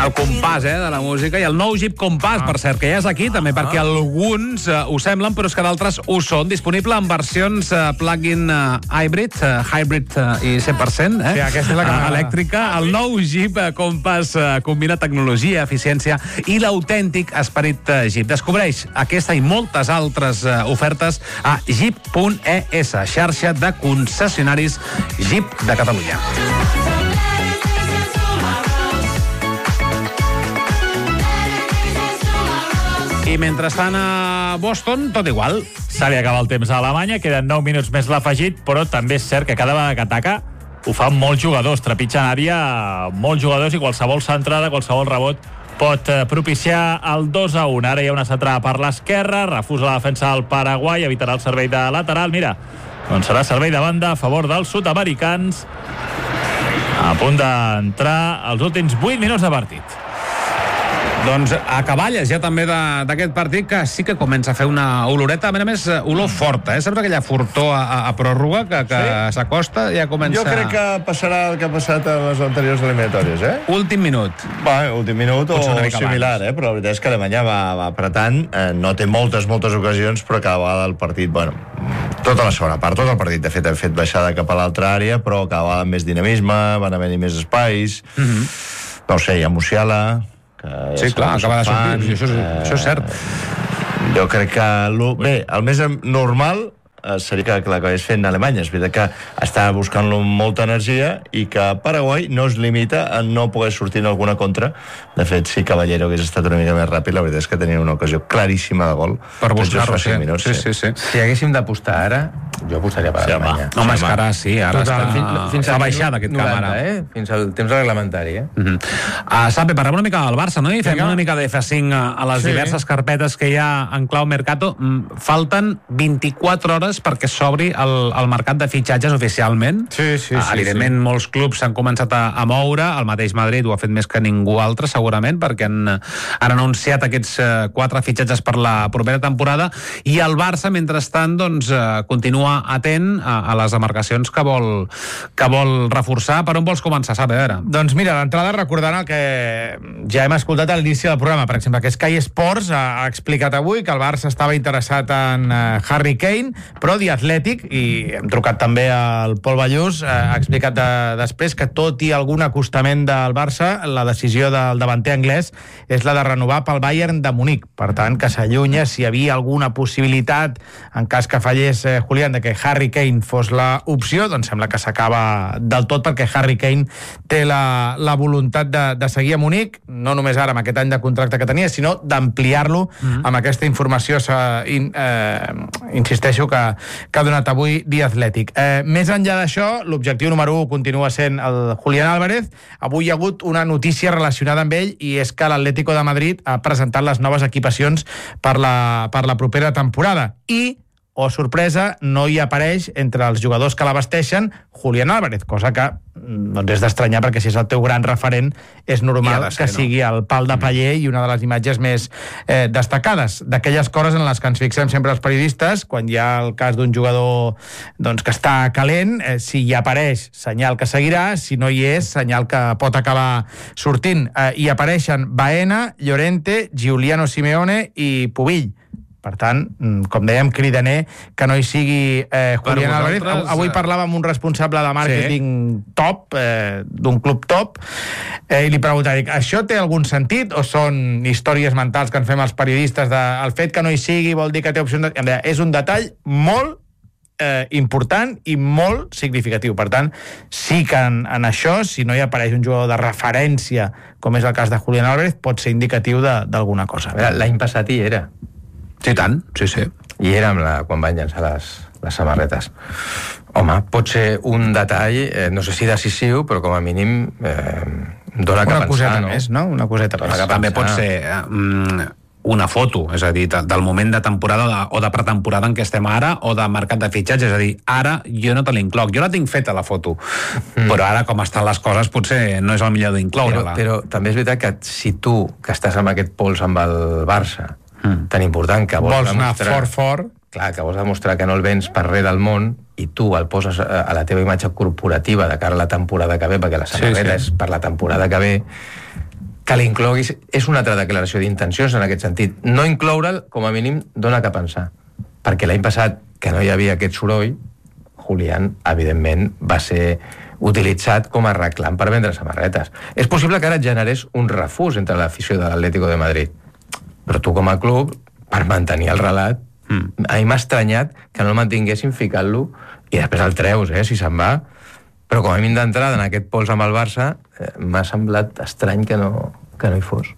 El compàs, de la música, i el nou Jeep Compass, per cert, que ja és aquí, també, perquè alguns ho semblen, però és que d'altres ho són. Disponible en versions plug-in hybrid i 100%, Sí, aquesta és la que elèctrica. El nou Jeep Compass combina tecnologia, eficiència i l'autèntic esperit Jeep. Descobreix aquesta i moltes altres ofertes a jeep.es, xarxa de concessionaris Jeep de Catalunya. I mentrestant a Boston, tot igual. Se li acaba el temps a Alemanya, queden 9 minuts més l'afegit, però també és cert que cada vegada que ataca ho fan molts jugadors, trepitjant àrea molts jugadors, i qualsevol centrada, qualsevol rebot pot propiciar el 2-1. Ara hi ha una centrada per l'esquerra, refusa la defensa del Paraguai, evitarà el servei de lateral. Mira, doncs serà servei de banda a favor dels sud-americans, a punt d'entrar els últims 8 minuts de partit. Doncs acaballes ja també d'aquest partit, que sí que comença a fer una oloreta, a més olor forta, Saps aquella fortor a pròrroga que s'acosta, ja comença... Jo crec que passarà el que ha passat a les anteriors eliminatòries, Últim minut. Últim minut o similar, però la veritat és que Alemanya va apretant, no té moltes ocasions, però cada vegada el partit, tota la segona part, tot el partit, de fet, hem fet baixada cap a l'altra àrea, però cada vegada amb més dinamisme, van haver-hi més espais, no ho sé, hi ha Musiala... Sí, clar, acaba de sortir, això és cert. Jo crec que... Bé, el més normal seria que l'acabés fent Alemanya. És veritat que està buscant-lo amb molta energia i que Paraguai no es limita a no poder sortir en alguna contra. De fet, si Caballero hagués estat una mica més ràpid, la veritat és que tenia una ocasió claríssima de gol. Per buscar-lo, sí. Si haguéssim d'apostar ara, jo apostaria per Alemanya. Home, és que ara sí, ara està baixat aquest camp ara. Fins al temps reglamentari, Sape, parlem una mica del Barça, no? I fem una mica de F5 a les diverses carpetes que hi ha en clau Mercato. Falten 24 hores perquè s'obri el mercat de fitxatges oficialment. Evidentment, molts clubs s'han començat a moure. El mateix Madrid ho ha fet més que ningú altre, segurament, perquè han anunciat aquests 4 fitxatges per la propera temporada, i el Barça, mentrestant, doncs, continua atent a les demarcacions que vol reforçar. Per on vols començar, Sabe? A veure. Doncs mira, d'entrada recordant el que ja hem escoltat a l'inici del programa, per exemple, que Sky Sports ha explicat avui que el Barça estava interessat en Harry Kane, però The Athletic, i hem trucat també al Pol Ballús, ha explicat després que tot i algun acostament del Barça, la decisió del davanter anglès és la de renovar pel Bayern de Munic. Per tant, que s'allunya si hi havia alguna possibilitat, en cas que fallés Julián, de que Harry Kane fos l'opció, doncs sembla que s'acaba del tot, perquè Harry Kane té la voluntat de seguir a Munic, no només ara amb aquest any de contracte que tenia, sinó d'ampliar-lo amb aquesta informació, insisteixo, que ha donat avui The Athletic. Més enllà d'això, l'objectiu número 1 continua sent el Julián Álvarez. Avui hi ha hagut una notícia relacionada amb ell, i és que l'Atlético de Madrid ha presentat les noves equipacions per la propera temporada. I, sorpresa, no hi apareix entre els jugadors que l'abasteixen Julián Álvarez, cosa que és d'estranyar, perquè si és el teu gran referent és normal que sigui el pal de paller i una de les imatges més destacades. D'aquelles coses en les que ens fixem sempre els periodistes, quan hi ha el cas d'un jugador que està calent, si hi apareix, senyal que seguirà; si no hi és, senyal que pot acabar sortint. Hi apareixen Baena, Llorente, Giuliano Simeone i Pubill. Per tant, com dèiem, cridaner que no hi sigui Julián Álvarez. Avui parlava amb un responsable de màrqueting top, d'un club top, i li preguntava, això té algun sentit o són històries mentals que en fem els periodistes? El fet que no hi sigui vol dir que té opcions... És un detall molt important i molt significatiu. Per tant, sí que en això, si no hi apareix un jugador de referència, com és el cas de Julián Álvarez, pot ser indicatiu d'alguna cosa. L'any passat hi era. Sí, tant, sí. I era quan van llançar les samarretes. Home, pot ser un detall, no sé si decisiu, però com a mínim dona que pensar. Una coseta més, no? Una coseta més. També pot ser una foto, és a dir, del moment de temporada o de pretemporada en què estem ara, o de mercat de fitxatges. És a dir, ara jo no te l'incloc. Jo la tinc feta, la foto, però ara, com estan les coses, potser no és el millor d'incloure-la. Però també és veritat que si tu, que estàs amb aquest pols amb el Barça, tan important, que vols demostrar... anar fort. Clar, que vols demostrar que no el vens per res del món, i tu el poses a la teva imatge corporativa de cara a la temporada que ve, perquè la samarreta és per la temporada que ve, que l'incloguis és una altra declaració d'intencions en aquest sentit. No incloure'l, com a mínim, dona que pensar. Perquè l'any passat, que no hi havia aquest soroll, Julián, evidentment, va ser utilitzat com a reclam per vendre samarretes. És possible que ara et generés un refús entre l'afició de l'Atlético de Madrid. Però tu, com a club, per mantenir el relat, a mi m'ha estranyat que no el mantinguessin ficant-lo i després el treus, si se'n va. Però com a mínim d'entrada en aquest pols amb el Barça, m'ha semblat estrany que no hi fos.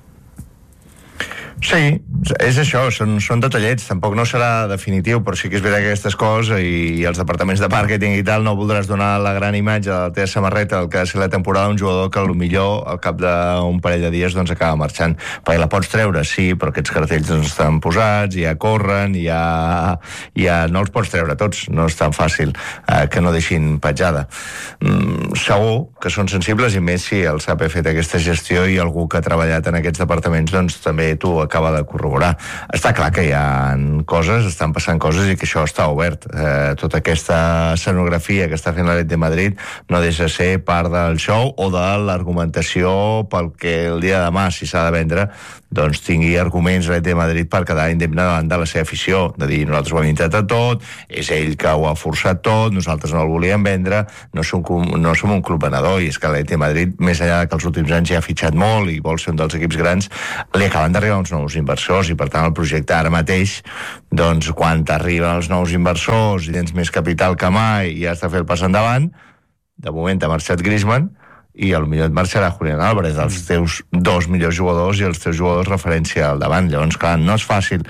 Sí, és això, són detallets, tampoc no serà definitiu, però sí que és veritat que aquestes coses i els departaments de màrqueting i tal no voldràs donar la gran imatge de la teva samarreta del que ha de ser la temporada d'un jugador que potser al cap d'un parell de dies doncs acaba marxant, perquè la pots treure, sí, però aquests cartells doncs estan posats, ja corren, ja no els pots treure tots, no és tan fàcil que no deixin petjada. Segur que són sensibles, i més si el SAP ha fet aquesta gestió i algú que ha treballat en aquests departaments doncs també tu acaba de corroborar. Està clar que hi ha coses, estan passant coses i que això està obert. Tota aquesta escenografia que està fent l'Atlètic de Madrid no deixa de ser part del show o de l'argumentació pel que el dia de demà, si s'ha de vendre, doncs tingui arguments l'Atlètic de Madrid per quedar indemne davant de la seva afició, de dir nosaltres ho hem intentat tot, és ell que ho ha forçat tot, nosaltres no el volíem vendre, no som un club venedor, i és que l'Atlètic de Madrid, més enllà que els últims anys ja ha fitxat molt i vol ser un dels equips grans, li acaben d'arribar uns nous inversors, i per tant el projecte ara mateix, doncs quan t'arriben els nous inversors i tens més capital que mai i has de fer el pas endavant, de moment ha marxat Griezmann, i potser et marxarà Julián Álvarez, els teus dos millors jugadors i els teus jugadors referència al davant. Llavors, clar, no és fàcil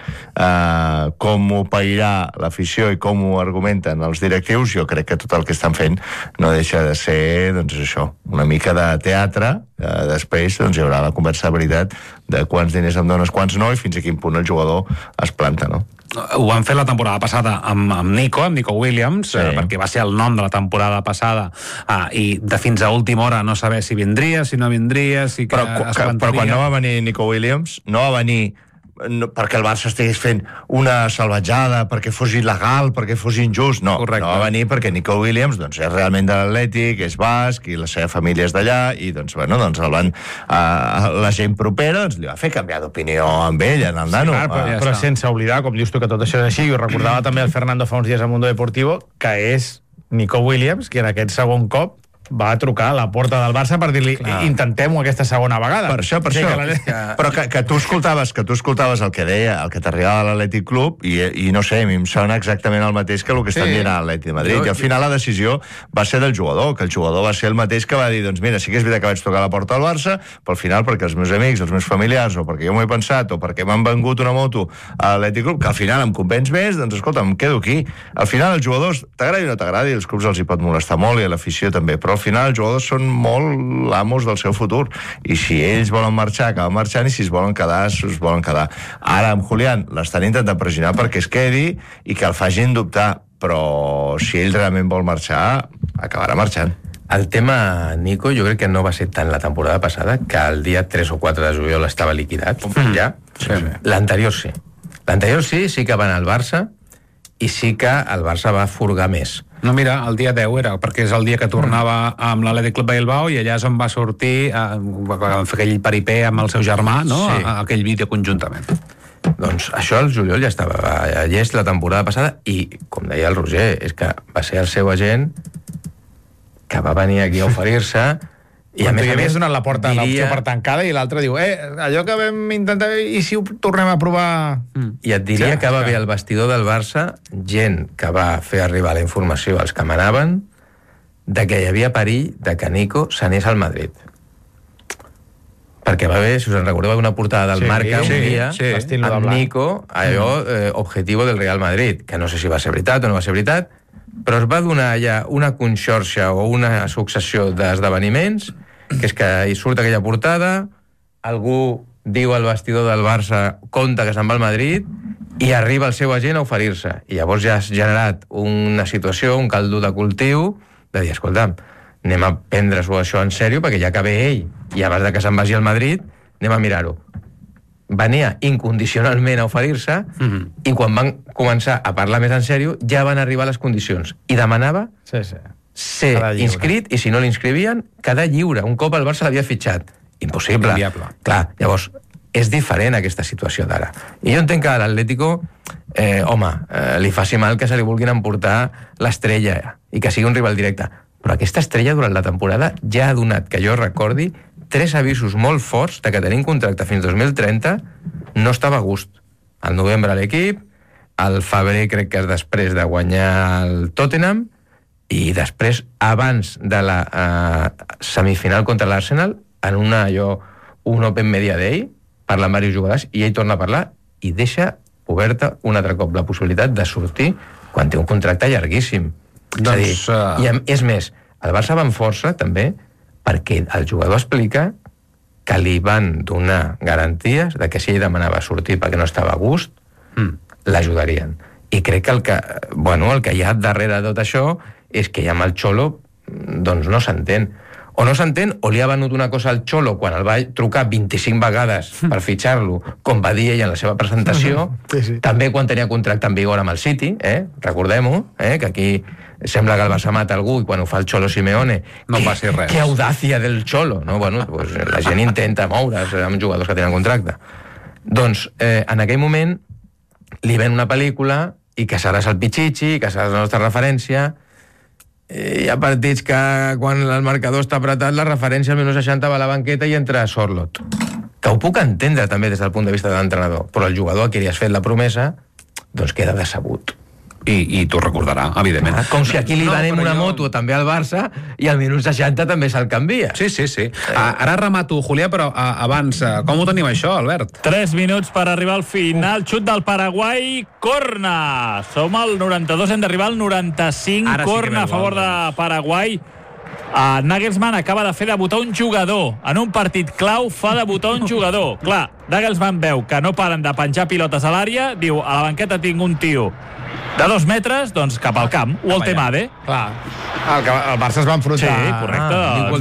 com ho pairà l'afició i com ho argumenten els directius. Jo crec que tot el que estan fent no deixa de ser, doncs això, una mica de teatre. Després doncs, hi haurà la conversa de veritat de quants diners em dones, quants no, i fins a quin punt el jugador es planta, no? Ho van fer la temporada passada amb Nico Williams, perquè va ser el nom de la temporada passada, i de fins a última hora no saber si vindria, si no vindria, si que es plantaria. Però quan no va venir Nico Williams, no va venir perquè el Barça estigués fent una salvatjada, perquè fos il·legal, perquè fos injust, no. Correcte. No va venir perquè Nico Williams doncs, és realment de l'Atlètic, és basc, i la seva família és d'allà, i doncs, bueno, doncs el van, la gent propera doncs, li va fer canviar d'opinió amb ell, en el nano. Sí, però sense oblidar, com dius tu, que tot això és així, i ho recordava també el Fernando fa uns dies a Mundo Deportivo, que és Nico Williams, que en aquest segon cop va trucar a la porta del Barça per dir-li intentem-ho aquesta segona vegada. Per això. Però que tu escoltaves el que deia, el que t'arribava a l'Atlètic Club, i no sé, a mi em sona exactament el mateix que el que estan dient a l'Atlètic de Madrid. I al final la decisió va ser del jugador, que el jugador va ser el mateix que va dir, doncs mira, sí que és veritat que vaig trucar a la porta del Barça, però al final perquè els meus amics, els meus familiars, o perquè jo m'ho he pensat, o perquè m'han vengut una moto a l'Atlètic Club, que al final em convenç més, doncs escolta, em quedo aquí. Al final els jugadors, t'agradi o no t'agradi, els clubs els hi pot molestar molt, i a l'afició també, però al final els jugadors són molt amos del seu futur, i si ells volen marxar, acaben marxant, i si es volen quedar, es volen quedar. Ara amb Julián l'estan intentant pressionar perquè es quedi i que el facin dubtar, però si ell realment vol marxar, acabarà marxant. El tema Nico jo crec que no va ser tant la temporada passada, que el dia 3 o 4 de juliol estava liquidat, ja. Sí. L'anterior sí. L'anterior sí que va anar al Barça, i sí que el Barça va furgar més. No, mira, el dia 10 era, perquè és el dia que tornava amb l'Atlètic Club Bilbao, i allà és on va sortir, van fer aquell peripé amb el seu germà, no? Sí. Aquell vídeo conjuntament. Doncs això el juliol ja estava llest la temporada passada, i, com deia el Roger, és que va ser el seu agent que va venir aquí a oferir-se. I a més donat la porta l'opció per tancada, i l'altre diu, allò que vam intentar, i si ho tornem a provar? I et diria que va haver al vestidor del Barça gent que va fer arribar la informació als que manaven de que hi havia perill de que Nico s'anés al Madrid. Perquè va haver, si us en recordeu, una portada del Marca un dia amb Nico, allò, objetivo del Real Madrid, que no sé si va ser veritat o no va ser veritat, però es va donar allà una conxorxa o una successió d'esdeveniments, que és que hi surt aquella portada, algú diu al vestidor del Barça compte que se'n va al Madrid, i arriba el seu agent a oferir-se. I llavors ja has generat una situació, un caldo de cultiu, de dir, escolta'm, anem a prendre-s'ho això en sèrio, perquè ja que ve ell, i abans de que se'n vagi al Madrid, anem a mirar-ho. Venia incondicionalment a oferir-se, i quan van començar a parlar més en sèrio, ja van arribar les condicions. I demanava ser inscrit, i si no l'inscrivien, quedar lliure. Un cop el Barça l'havia fitxat. impossible. Inviable. Clar, llavors, és diferent aquesta situació d'ara. I jo entenc que a l'Atlético, li faci mal que se li vulguin emportar l'estrella i que sigui un rival directe. Però aquesta estrella durant la temporada ja ha donat, que jo recordi, 3 avisos molt forts de que tenim contracte fins 2030, no estava a gust. Al novembre a l'equip, al febrer crec que és després de guanyar el Tottenham, i després, abans de la semifinal contra l'Arsenal, en un Open Media Day, parla amb diversos jugadors, i ell torna a parlar i deixa oberta un altre cop la possibilitat de sortir quan té un contracte llarguíssim. Doncs, és més, el Barça va amb força també perquè el jugador explica que li van donar garanties de que si ell demanava sortir perquè no estava a gust, l'ajudarien. I crec que el que hi ha darrere de tot això és que ja amb el Xolo doncs no s'entén. O no s'entén, o li ha venut una cosa al Xolo quan el va trucar 25 vegades per fitxar-lo, com va dir ell en la seva presentació, també quan tenia contracte en vigor amb el City, recordem-ho, que aquí sembla que el Barça mata algú i quan ho fa el Xolo Simeone no passi res. Que audàcia del Xolo, no? Pues la gent intenta moure's amb jugadors que tenen contracte. Doncs en aquell moment li ven una pel·lícula i que seràs el Pichichi, que seràs la nostra referència. Hi ha partits que quan el marcador està apretat la referència al minut 60 va a la banqueta i entra Sorloth, que ho puc entendre també des del punt de vista de l'entrenador, però el jugador a qui li has fet la promesa doncs queda decebut. I t'ho recordarà, evidentment. Com si aquí li venem una moto també al Barça i al minut 60 també se'l canvia. Sí. Ara remato, Julià, però abans, com ho tenim això, Albert? 3 minuts per arribar al final. Xut del Paraguai, corna. Som al 92, hem d'arribar al 95. Ara corna a favor de Paraguai. Nagelsmann acaba de fer debutar un jugador. En un partit clau fa debutar un jugador. Clar, Nagelsmann veu que no paren de penjar pilotes a l'àrea, diu, a la banqueta tinc un tio de 2 metres, doncs cap al camp. Walter Made. Clar. El Barça es va enfrontar... Sí, correcte.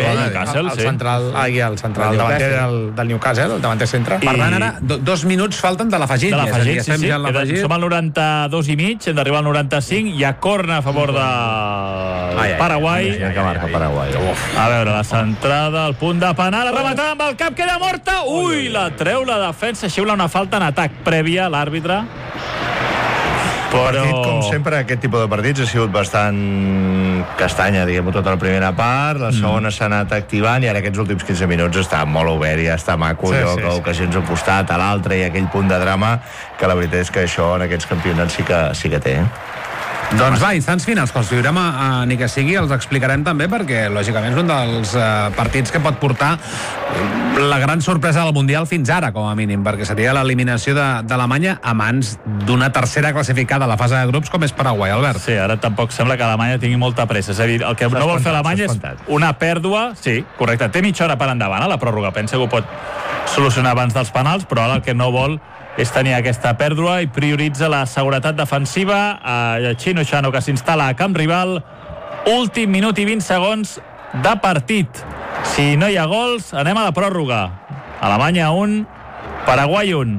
El central davanter del Newcastle, el davanter centre. Per tant, ara, 2 minuts falten de l'afegit. Sí. Som al 92 i mig, hem d'arribar al 95, hi ha corna a favor de Paraguai. A veure, la centrada, el punt de penal, rematada amb el cap, queda morta. Ui, la treu la defensa, xiula una falta en atac prèvia, l'àrbitre. Partit, com sempre, aquest tipus de partits ha sigut bastant castanya, diguem-ho, tota la primera part, la segona s'ha anat activant i ara aquests últims 15 minuts està molt obert i ja està maco, que ocasions al costat, a l'altre i aquell punt de drama que la veritat és que això en aquests campionats sí que té. Doncs va, instants finals, que els viurem ni que sigui, els explicarem també, perquè lògicament és un dels partits que pot portar la gran sorpresa del Mundial fins ara, com a mínim, perquè seria l'eliminació d'Alemanya a mans d'una tercera classificada a la fase de grups com és Paraguai, Albert. Sí, ara tampoc sembla que Alemanya tingui molta pressa, és a dir, el que no vol fer Alemanya és una pèrdua, sí, correcte, té mitja hora per endavant a la pròrroga, pensa que ho pot solucionar abans dels penals, però ara el que no vol és tenir aquesta pèrdua i prioritza la seguretat defensiva. Chino Xano, que s'instal·la a camp rival. Últim minut i 20 segons de partit. Si no hi ha gols, anem a la pròrroga. Alemanya 1, Paraguai 1.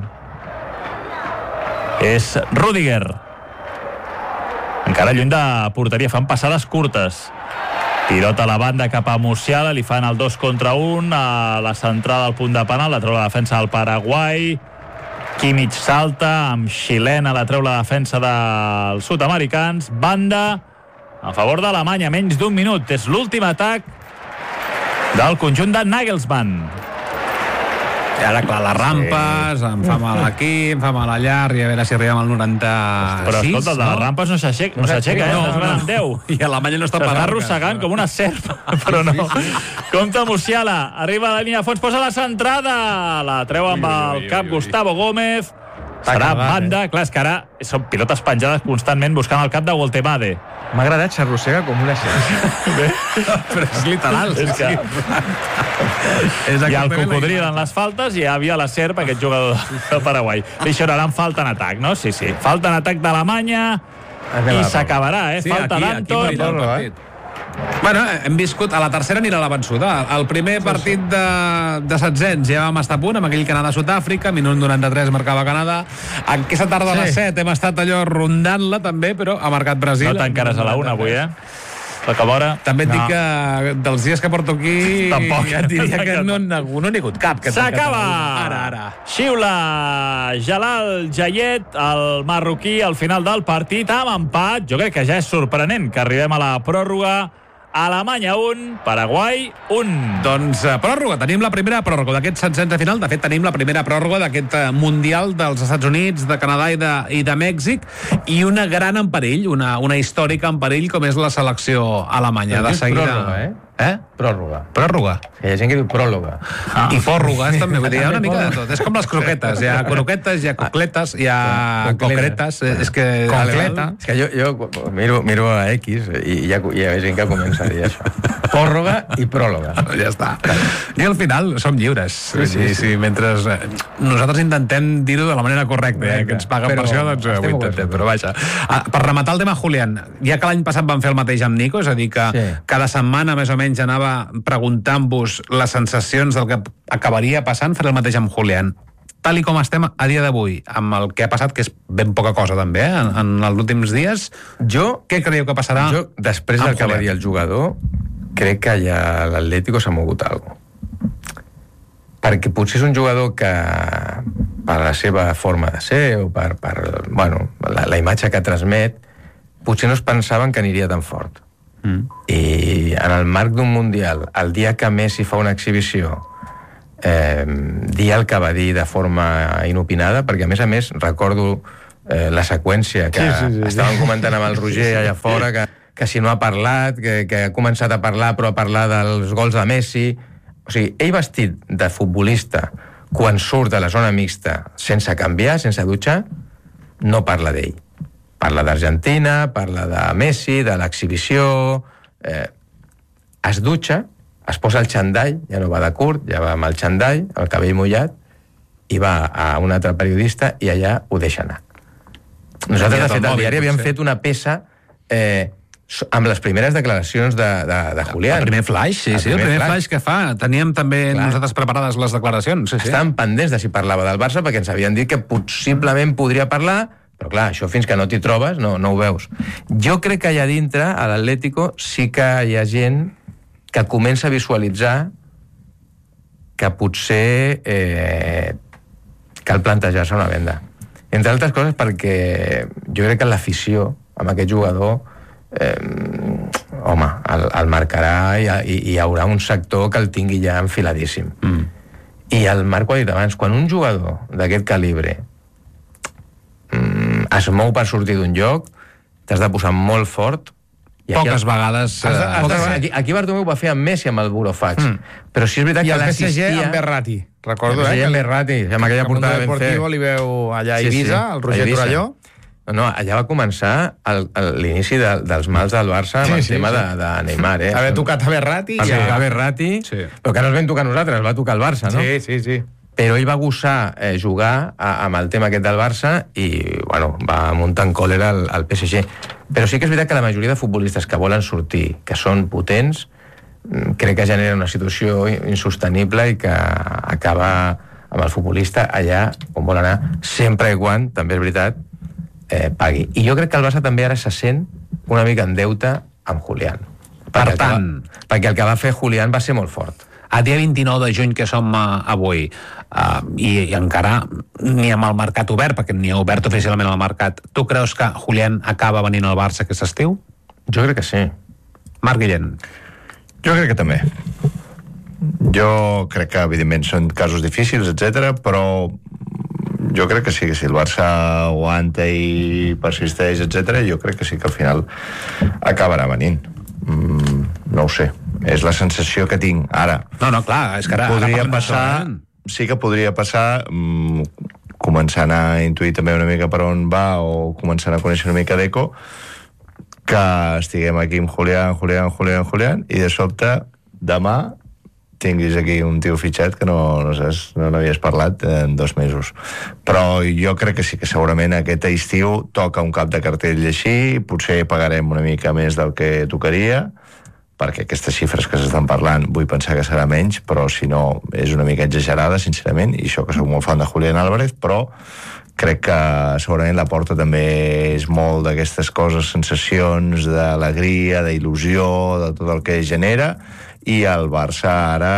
És Rüdiger. Encara lluny de porteria, fan passades curtes. Pilota a la banda cap a Musiala, li fan el 2 contra 1, a la centrada al punt de penal, la treu la defensa del Paraguai. Kimmich salta, amb xilena la treu la defensa dels sud-americans. Banda a favor d'Alemanya, menys d'un minut. És l'últim atac del conjunt de Nagelsmann. I ara, clar, les rampes, em fa mal aquí, em fa mal allà, i a veure si arribem al 96. Però escolta, de les rampes no s'aixeca, no. 10. I Alemanya no està parant. S'està arrossegant com una serp, però no. Compte Musiala, arriba a la línia de fons, posa la centrada, la treu amb el cap Gustavo Gómez. Serà banda, clar, és que ara són pilotes penjades constantment buscant el cap de Woltemade. M'ha agradat, s'arrossega com una serp. Però és literal. És que... Hi ha el cocodril en les faltes i hi havia la serp, aquest jugador del Paraguai. I això ara falta en atac, no? Sí. Falta en atac d'Alemanya i s'acabarà, Falta d'Anton. Bueno, hem viscut, a la tercera anirà la vençuda. El primer partit de setzents ja vam estar a punt, amb aquell Canadà-Sud-àfrica, minut 93 marcava Canadà. Aquesta tarda a les 7 hem estat allò rondant-la també, però ha marcat Brasil. No tancaràs a la 1 avui, Toca vora. També et dic que dels dies que porto aquí tampoc ja et diria que no n'hi ha hagut cap. S'acaba! Ara. Xiula Jalal Jayet, el marroquí, al final del partit, amb empat. Jo crec que ja és sorprenent que arribem a la pròrroga. Alemanya 1, Paraguai 1. Doncs pròrroga, tenim la primera pròrroga d'aquest setzents de final. De fet, tenim la primera pròrroga d'aquest Mundial dels Estats Units, de Canadà i de Mèxic, i una gran en perill, una històrica en perill, com és la selecció alemanya. De seguida... Pròrroga, Pròrroga. Pròrroga. Hi ha gent que diu pròloga. I pròrrogues, també. Vull dir, hi ha una mica de tot. És com les croquetes. Hi ha croquetes, hi ha cocletes, hi ha concretes. És que... Concleta. És que jo miro a X i hi ha gent que comença a dir això. Pròrroga i pròloga. Ja està. I al final som lliures. Sí. Mentre nosaltres intentem dir-ho de la manera correcta, que ens paguen per això, doncs ho intentem. Però vaja. Per rematar el tema, Julián, ja que l'any passat vam fer el mateix amb Nico, és a dir, que cada setmana més o menys anava preguntant-vos les sensacions del que acabaria passant, faré el mateix amb Julián. Tal i com estem a dia d'avui, amb el que ha passat, que és ben poca cosa també, en els últims dies, què creieu que passarà? Jo, després del que va dir el jugador, crec que ja l'Atlético s'ha mogut alguna cosa. Perquè potser és un jugador que, per la seva forma de ser, o per la imatge que transmet, potser no es pensaven que aniria tan fort. I en el marc d'un Mundial, el dia que Messi fa una exhibició, dir el que va dir de forma inopinada, perquè a més recordo la seqüència que estàvem comentant amb el Roger allà fora, que si no ha parlat, que ha començat a parlar però a parlar dels gols de Messi. O sigui, ell vestit de futbolista quan surt de la zona mixta sense canviar, sense dutxar, no parla d'ell. Parla d'Argentina, parla de Messi, de l'exhibició... Es dutxa, es posa el xandall, ja no va de curt, ja va amb el xandall, el cabell mullat, i va a un altre periodista i allà ho deixa anar. Nosaltres, de fet, al diari havíem fet una peça amb les primeres declaracions de Julián. El primer flash, el primer flash que fa. Teníem també nosaltres preparades les declaracions. Estàvem pendents de si parlava del Barça, perquè ens havien dit que possiblement podria parlar, però clar, això fins que no t'hi trobes no ho veus. Jo crec que allà dintre, a l'Atlético, sí que hi ha gent que comença a visualitzar que potser cal plantejar-se una venda. Entre altres coses perquè jo crec que l'afició amb aquest jugador el marcarà i hi haurà un sector que el tingui ja enfiladíssim. I el Marc ho ha dit abans, quan un jugador d'aquest calibre es mou per sortir d'un lloc, t'has de posar molt fort. Poques vegades... Aquí Bartomeu va fer amb Messi amb el Burofax, però sí és veritat que l'assistia... I el PSG amb Berratti, recordo, que Berratti, amb aquella portada ben fet. Deportivo li veu allà a Ibiza, el Roger Torelló. No, allà va començar l'inici dels mals del Barça amb el tema de Neymar. Haver tocat a Berratti. Va tocar a Berratti, però que no es vam tocar nosaltres, va tocar el Barça, no? Sí. Però ell va gosar jugar amb el tema aquest del Barça i, va muntar en còlera el PSG. Però sí que és veritat que la majoria de futbolistes que volen sortir, que són potents, crec que genera una situació insostenible i que acaba amb el futbolista allà on vol anar, sempre i quan, també és veritat, pagui. I jo crec que el Barça també ara se sent una mica en deute amb Julián. Perquè el que va fer Julián va ser molt fort. A dia 29 de juny, que som avui, i encara ni amb el mercat obert, perquè ni ha obert oficialment el mercat, tu creus que Julián acaba venint al Barça aquest estiu? Jo crec que sí. Marc Guillén. Jo crec que també. Jo crec que, evidentment, són casos difícils, etc, però jo crec que sí, que si el Barça aguanta i persisteix, etc, jo crec que sí que al final acabarà venint. No ho sé, és la sensació que tinc ara. No, clar, és que ara podria passar, sí que podria passar, començant a intuir també una mica per on va, o començant a conèixer una mica d'Eco, que estiguem aquí amb Julián, i de sobte demà tinguis aquí un tio fitxat que no n'havies parlat en 2 mesos. Però jo crec que sí que segurament aquest estiu toca un cap de cartell així, potser pagarem una mica més del que tocaria, perquè aquestes xifres que s'estan parlant vull pensar que serà menys, però si no és una mica exagerada, sincerament, i això que soc molt fan de Julián Álvarez, però crec que segurament la Porta també és molt d'aquestes coses, sensacions d'alegria, d'il·lusió, de tot el que genera, i el Barça ara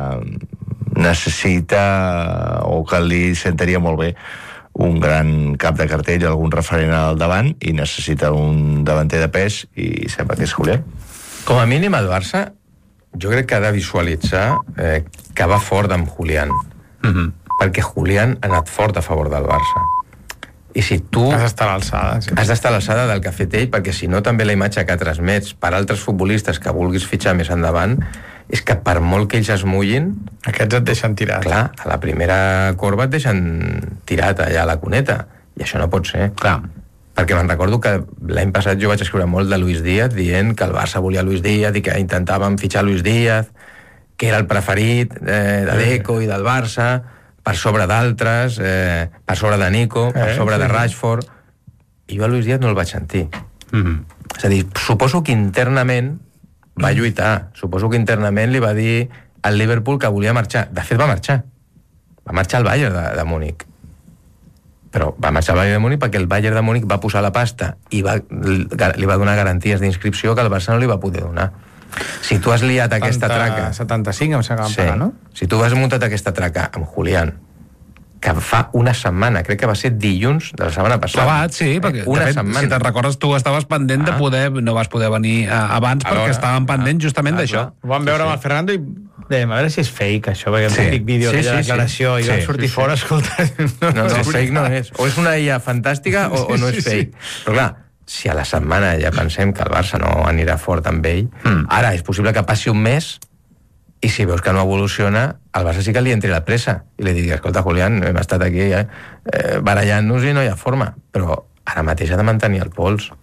necessita, o que li sentaria molt bé, un gran cap de cartell, algun referent al davant, i necessita un davanter de pes, i sembla que és Julián. Com a mínim el Barça jo crec que ha de visualitzar que va fort amb Julián, perquè Julián ha anat fort a favor del Barça, i si tu has d'estar a l'alçada, has d'estar a l'alçada del que ha fet ell, perquè si no també la imatge que transmets per altres futbolistes que vulguis fitxar més endavant és que per molt que ells es mullin, aquests et deixen tirat. Clar, a la primera corba et deixen tirat allà a la cuneta, i això no pot ser. Clar. Perquè me'n recordo que l'any passat jo vaig escriure molt de Luis Díaz, dient que el Barça volia Luis Díaz i que intentàvem fitxar Luis Díaz, que era el preferit de Deco i del Barça, per sobre d'altres, per sobre de Nico, per sobre de Rashford, i jo a Luis Díaz no el vaig sentir. És a dir, suposo que internament va lluitar, suposo que internament li va dir al Liverpool que volia marxar. De fet va marxar al Bayern de Múnich, però va marxar al Bayern de Múnich perquè el Bayern de Múnich va posar la pasta i li va donar garanties d'inscripció que el Barça no li va poder donar. Si tu has liat aquesta traca... 75 em sembla que van pagar, no? Si tu has muntat aquesta traca amb Julián, que fa una setmana, crec que va ser dilluns de la setmana passada. Clavat, sí, perquè una de fet, setmana. Si te'n recordes, tu estaves pendent de poder, no vas poder venir abans perquè estàvem pendents justament d'això. Ho vam veure amb el Fernando i dèiem, a veure si és fake això, perquè el típic vídeo d'aquella declaració i vam sortir fora, escolta... No, fake no és. O és una illa fantàstica o no és fake. Però clar, si a la setmana ja pensem que el Barça no anirà fort amb ell, ara és possible que passi un mes i si veus que no evoluciona, al Barça sí que li entri la pressa i li digui, escolta, Julián, hem estat aquí barallant-nos i no hi ha forma, però ara mateix ha de mantenir el pols.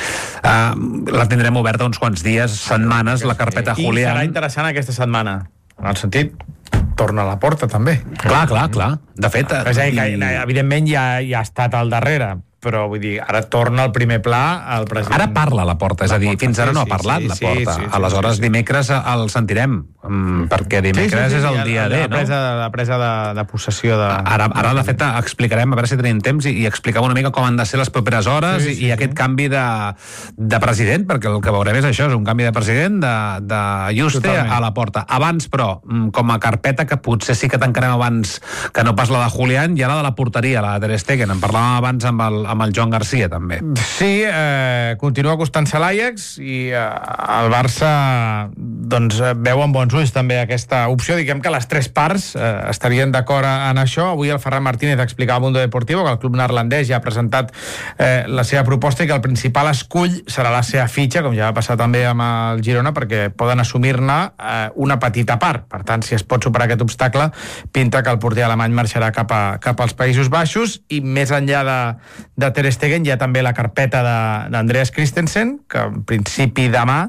La tindrem oberta uns quants dies, setmanes, la carpeta Julián. I serà interessant aquesta setmana, en el sentit torna a la Porta també. Clar. De fet... És a dir, que evidentment ja ha estat al darrere, però vull dir, ara torna al primer pla el president. Ara parla a la Porta, és a dir, fins ara no ha parlat la Porta. Aleshores, dimecres el sentirem, perquè dimecres és el dia D, no? La presa de possessió de... Ara, de fet, explicarem, a veure si tenim temps, i expliquem una mica com han de ser les properes hores i aquest canvi de president, perquè el que veurem és això, és un canvi de president de Juste a la Porta. Abans, però, com a carpeta, que potser sí que tancarem abans que no pas la de Julián, i la de la porteria, la de Ter Stegen. En parlàvem abans amb el Joan Garcia, també. Sí, continua acostant-se l'Ajax i el Barça doncs veu amb bons ulls també aquesta opció. Diguem que les tres parts estarien d'acord en això. Avui el Ferran Martínez explicava a Mundo Deportivo que el club neerlandès ja ha presentat la seva proposta i que el principal escull serà la seva fitxa, com ja va passar també amb el Girona, perquè poden assumir-ne una petita part. Per tant, si es pot superar aquest obstacle, pinta que el porter alemany marxarà cap als Països Baixos, i més enllà de Ter Stegen hi ha també la carpeta d'Andreas Christensen, que en principi demà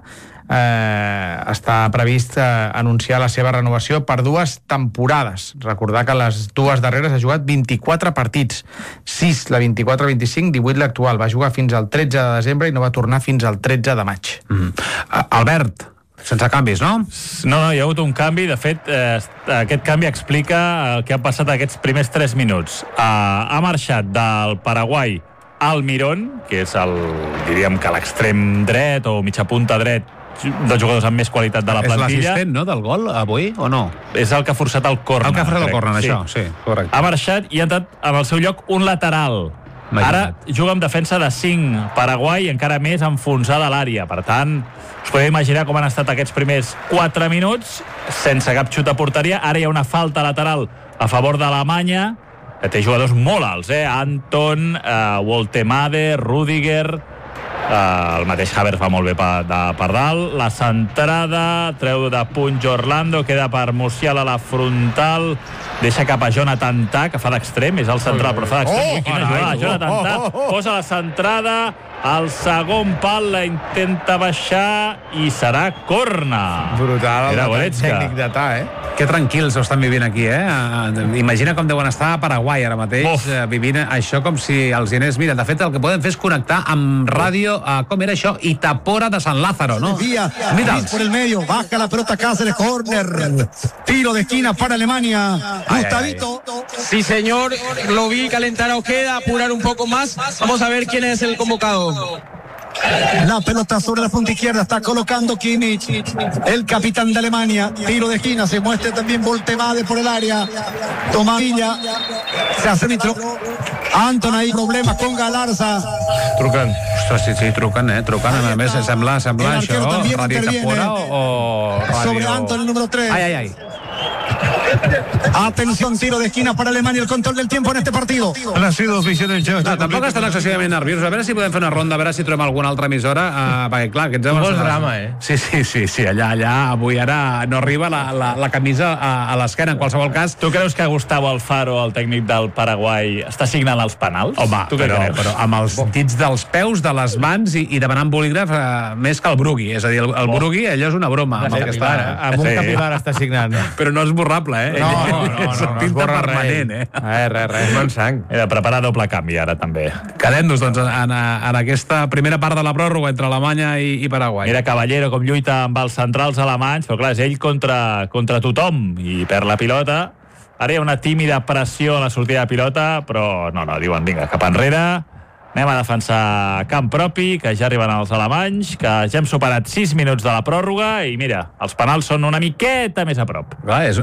està previst anunciar la seva renovació per 2 temporades. Recordar que les 2 darreres ha jugat 24 partits, 6 la 24-25, 18 l'actual. Va jugar fins al 13 de desembre i no va tornar fins al 13 de maig. Albert, sense canvis, no? No, hi ha hagut un canvi. De fet, aquest canvi explica el que ha passat aquests primers 3 minuts. Ha marxat del Paraguai Almirón, que és diríem que l'extrem dret o mitja punta dret dels jugadors amb més qualitat de la plantilla. És l'assistent, no?, del gol, avui, o no? És el que ha forçat el córner. El que ha forçat el córner, això, sí, correcte. Ha marxat i ha entrat en el seu lloc un lateral. Ara juga amb defensa de 5, Paraguai encara més enfonsada a l'àrea. Per tant, us podeu imaginar com han estat aquests primers 4 minuts sense cap xut a porteria. Ara hi ha una falta lateral a favor d'Alemanya, que té jugadors molt alts, Anton, Woltemade, Rudiger, el mateix Havertz fa molt bé per dalt. La centrada, treu de punt Orlando, queda per Musiala a la frontal, deixa cap a Jonathan Tah, que fa d'extrem, és el central, però fa d'extrem. Quina jugada, Jonathan Tah posa la centrada, al segon pal la intenta baixar i serà corna. Brutal el tècnic de Tah, Que tranquils ho estan vivint aquí, Imagina com deuen estar a Paraguai ara mateix, vivint això com si els hi anés... Mira, de fet, el que poden fer és connectar amb ràdio, com era això, Itapora de San Lázaro, ¿no? Por el medio, baja la pelota Cáceres, córner, tiro de esquina para Alemania, Gustavito. Sí, señor, lo vi calentar a Ojeda, apurar un poco más. Vamos a ver quién es el convocado. La pelota sobre la punta izquierda, está colocando Kimmich, el capitán de Alemania, tiro de esquina, se muestra también Voltemade por el área, toma Villa, se hace nitro, Anton ahí, problemas con Galarza. Truquen. Ostres, sí, truquen, a més, sembla això, Ràdio Itapora o... Sobre Anton, el número 3. Ai. Atención, tiro de esquina para Alemania, el control del tiempo en este partido. No, tampoc estan excessivament nerviosos. A veure si podem fer una ronda, a veure si trobem alguna altra emissora, perquè clar, aquests... Tu vols drama, Sí, allà, avui ara no arriba la camisa a l'esquena, en qualsevol cas. Tu creus que Gustavo Alfaro, el tècnic del Paraguai, està signant els penals? Home, però amb els dits dels peus, de les mans i demanant bolígraf més que el Brugui. És a dir, el Brugui, allò és una broma. Amb un capil·lar està signant. Però no és borrable, No, és tinta permanent, Res. Bon sang. He de preparar doble canvi, ara, també. Quedem-nos, doncs, en aquesta primera part de la pròrroga entre Alemanya i Paraguai. Mira Caballero com lluita amb els centrals alemanys, però clar, és ell contra tothom i perd la pilota. Ara hi ha una tímida pressió a la sortida de pilota, però no, diuen, vinga, cap enrere, anem a defensar camp propi, que ja arriben els alemanys, que ja hem superat 6 minuts de la pròrroga i mira, els penals són una miqueta més a prop. Clar, és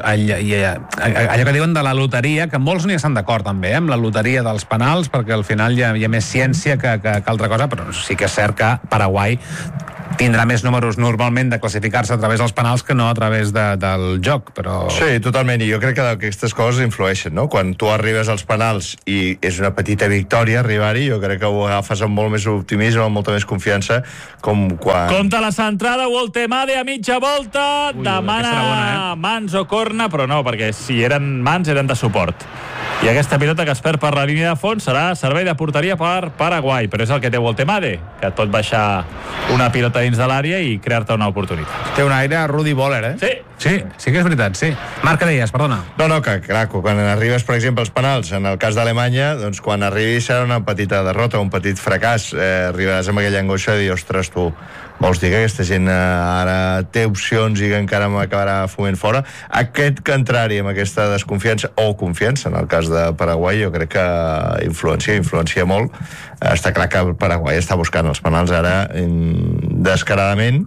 allò que diuen de la loteria, que molts n'hi estan d'acord també, amb la loteria dels penals, perquè al final hi ha més ciència que altra cosa, però sí que és cert que Paraguai tindrà més números normalment de classificar-se a través dels penals que no a través del joc, però... Sí, totalment, i jo crec que aquestes coses influeixen, no? Quan tu arribes als penals i és una petita victòria arribar-hi, jo crec que ho agafes amb molt més optimisme, amb molta més confiança, com quan... Compte la centrada, Voltemade a mitja volta, demana mans o corna, però no, perquè si eren mans eren de suport. I aquesta pilota que es perd per la línia de fons serà servei de porteria per Paraguai, però és el que té Voltemade, que et pot baixar una pilota dins de l'àrea i crear-te una oportunitat. Té un aire Rudi Völler, Sí que és veritat, sí. Marc, què deies, perdona? No, que clar, quan arribes, per exemple, als penals, en el cas d'Alemanya, doncs quan arribis serà una petita derrota, un petit fracàs, arribaràs amb aquella angoixa de dir, ostres, tu, vols dir que aquesta gent ara té opcions i que encara m'acabarà foment fora? Aquest contrari, amb aquesta desconfiança o confiança, en el cas de Paraguai, jo crec que influencia molt. Està clar que el Paraguai està buscant els penals ara descaradament.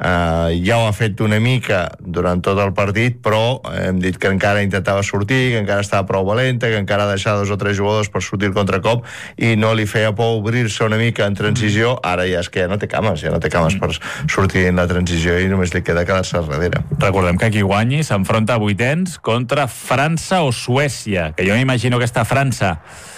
Ja ho ha fet una mica durant tot el partit, però hem dit que encara intentava sortir, que encara estava prou valenta, que encara ha deixat 2 o 3 jugadors per sortir el contracop i no li feia por obrir-se una mica en transició. Ara ja és que ja no té cames per sortir en la transició i només li queda quedar-se darrere. Recordem que qui guanyi s'enfronta a vuitens contra França o Suècia, que jo m'imagino aquesta França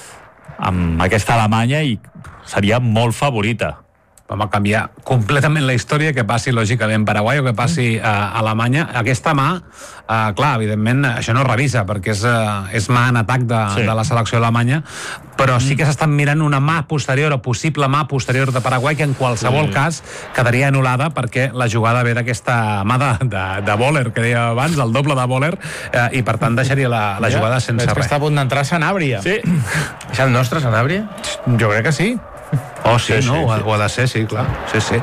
amb aquesta Alemanya i seria molt favorita. Vam canviar completament la història, que passi lògicament Paraguai o que passi Alemanya. Aquesta mà, clar, evidentment això no es revisa perquè és mà en atac de la selecció alemanya, però sí que s'estan mirant una mà posterior o possible mà posterior de Paraguai que en qualsevol cas quedaria anul·lada perquè la jugada ve d'aquesta mà de Völler, que deia abans, el doble de Völler, i per tant deixaria la jugada sense res. És que està a punt d'entrar Sanabria. Sí. És el nostre Sanabria? Jo crec que sí. Sí, no? Ho ha de ser, sí, clar. Sí.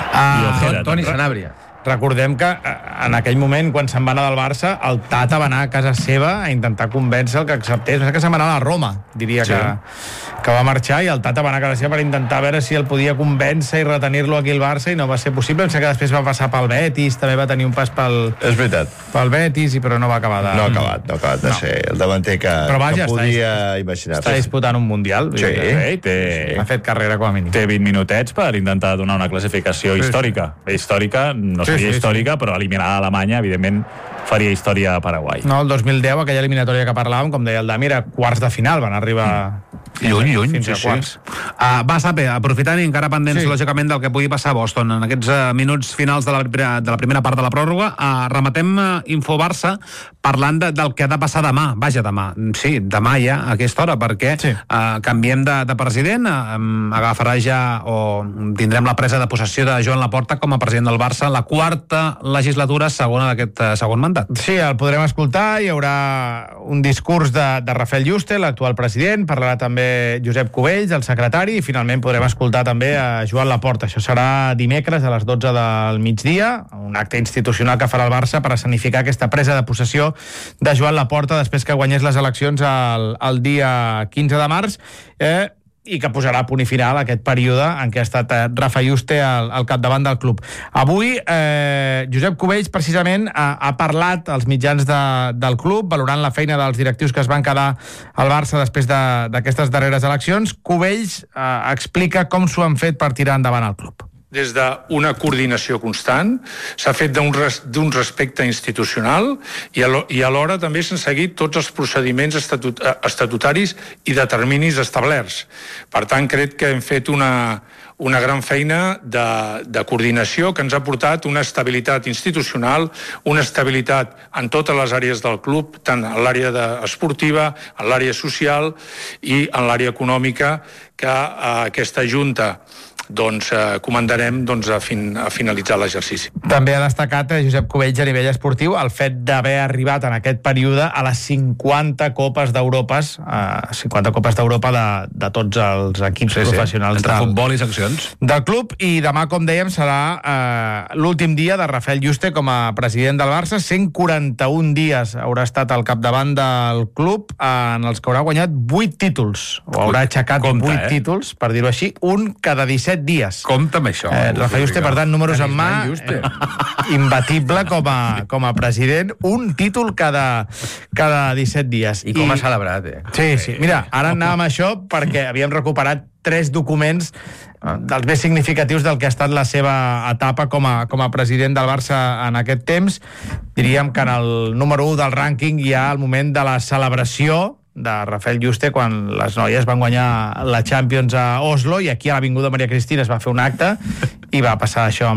Toni Sanabria. Recordem que en aquell moment, quan se'n va anar del Barça, el Tata va anar a casa seva a intentar convèncer que acceptés. Que se'n va anar a la Roma, diria que va marxar, i el Tata va anar a casa seva per intentar veure si el podia convèncer i retenir-lo aquí al Barça, i no va ser possible. Em sembla que després va passar pel Betis, també va tenir un pas pel Betis, però no va acabar de... No ha acabat de ser el davanter que podia imaginar-se. Està disputant un Mundial. Ha fet carrera com a mínim. Té 20 minutets per intentar donar una classificació històrica. Històrica, no seria històrica, però eliminar Alemanya, evidentment, faria història a Paraguai. No, el 2010, aquella eliminatòria que parlàvem, com deia el Dami, era quarts de final, van arribar... Lluny, fins a quarts. Va, Sape, aprofitant i encara pendents, lògicament, del que pugui passar a Boston en aquests minuts finals de la primera part de la pròrroga, rematem Info-Barça parlant del que ha de passar demà. Vaja, demà. Sí, demà ja, a aquesta hora, perquè canviem de president, agafarà ja o tindrem la presa de possessió de Joan Laporta com a president del Barça, la quarta legislatura segona d'aquest segon mandat. presentat. Sí, el podrem escoltar. Hi haurà un discurs de Rafael Yuste, l'actual president. Parlarà també Josep Cubells, el secretari, i finalment podrem escoltar també a Joan Laporta. Això serà dimecres a les 12 del migdia, un acte institucional que farà el Barça per escenificar aquesta presa de possessió de Joan Laporta després que guanyés les eleccions el dia 15 de març, i que posarà punt i final a aquest període en què ha estat Rafa Yuste al capdavant del club. Avui, Josep Cubells, precisament, ha parlat als mitjans del club, valorant la feina dels directius que es van quedar al Barça després d'aquestes darreres eleccions. Cubells explica com s'ho han fet per tirar endavant el club. Des d'una coordinació constant, s'ha fet d'un respecte institucional i alhora també s'han seguit tots els procediments estatutaris i de terminis establerts. Per tant, crec que hem fet una gran feina de coordinació que ens ha portat una estabilitat institucional, una estabilitat en totes les àrees del club, tant en l'àrea esportiva, en l'àrea social i en l'àrea econòmica, que aquesta Junta comandarem a finalitzar l'exercici. També ha destacat Josep Cubells a nivell esportiu el fet d'haver arribat en aquest període a les 50 Copes d'Europa, 50 Copes d'Europa de tots els equips professionals entre futbol i seccions del club. I demà, com dèiem, serà l'últim dia de Rafael Yuste com a president del Barça. 141 dies haurà estat al capdavant del club, en els que haurà guanyat 8 títols, o haurà aixecat 8 títols, per dir-ho així, un cada 17 dies. Compte amb això. Rafa Yuste, per tant, números en mà, imbatible com a president, un títol cada 17 dies. I com ha celebrat, Sí. Mira, ara anàvem a això perquè havíem recuperat 3 documents dels més significatius del que ha estat la seva etapa com a president del Barça en aquest temps. Diríem que en el número 1 del rànquing hi ha el moment de la celebració de Rafael Yuste quan les noies van guanyar la Champions a Oslo, i aquí a l'Avinguda Maria Cristina es va fer un acte i va passar això